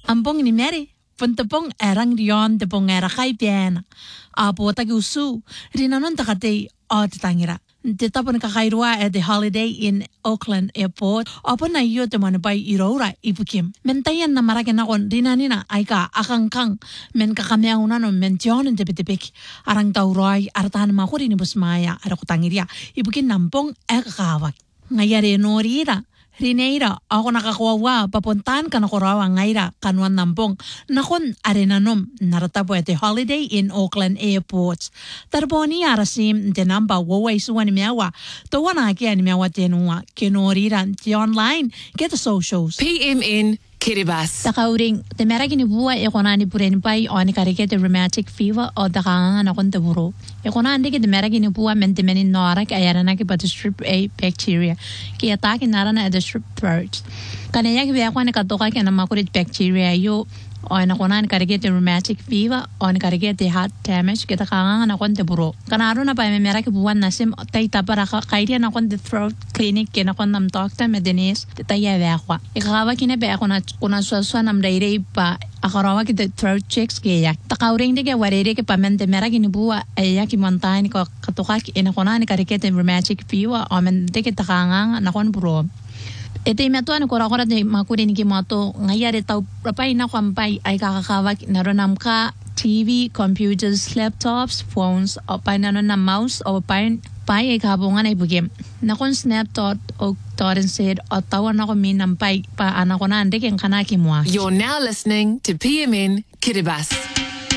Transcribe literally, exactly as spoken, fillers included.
Ambong ni Mary, puntapong erang riyon de pong era kay piena. Apo tagusu, rinanon takate o titangira. Dito po nakakairwa at the holiday in Auckland Airport. Opo na iyo te man bay irora ipukim. Mentayan na marakin akon rinanina ay ka akangkang men kakamea unano men tionen te pitipik. Arang tauroy artahan makuri ni busmaya arakutangiria. Ipukin nampong ekakawak. Ngayari norira. Rineira, ako nakakuwawa, papuntaan ka na kurawa ngaira, kanuan nampong, nakon arenanom, naratapo ete holiday in Auckland Airport. Tarboni arasim, tenamba, waway suwa ni miawa, tawa na kia ni miawa tenua, kinoriran, ti online, get the socials. P M N Kiribati. Takauring, te meraki ni buwa e kona ni puren pai o ni karike te rheumatic fever o takanga na kon te buro. E kona ande ke te meraki ni buwa mente meni nora ke ayarana ke pati strep A bacteria ke atake narana e the strep throat. Kane ya ke be akwane katoka ke na makuri bacteria yo o na kona ni karike te rheumatic fever o ni karike te heart damage ke takanga na kon te buro. Kana aro na pa me meraki buwa na sim tai tapara ka kairia na kon the throat clinic ke na kon nam doctor me Denise te tai ya be akwa. E kawa kine be akona kuna suasua nam daire pa akarawa ki the throat checks ke ya takauring de ke warere ke pamente mera ki ni buwa ya ki montagne ko katoka ki ina kona ni karike te rheumatic fever o men de ke takanga na kon buro. Ete metuan ko rakora de makuri ni ki mato ngayare tau rapai na kwampai ay kakakawa na ronam ka T V, computers, laptops, phones o pa na na mouse o pa pa ay kabungan ay bugim. Na kon snapshot o torrent said o tawa na ko minam pa pa anak ko na ande ken kanaki mo. You're now listening to P M N Kiribati.